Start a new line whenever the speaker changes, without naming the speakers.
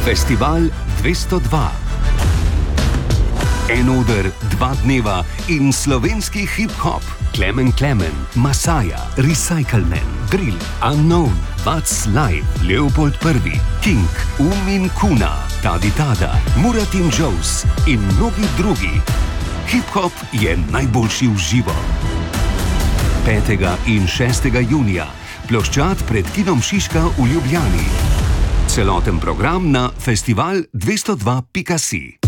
Festival 202. En oder, 2 dneva in slovenski hip-hop. Klemen, Masaja, Recycleman, Drill, Unknown, Vats Live, Leopold I, King, Umin Kuna, Tadi Tada, Murat in Joes in mnogi drugi. Hip-hop je najboljši v živo. 5. in 6. junija, ploščad pred kinom Šiška v Ljubljani. Celoten program na festival202.si.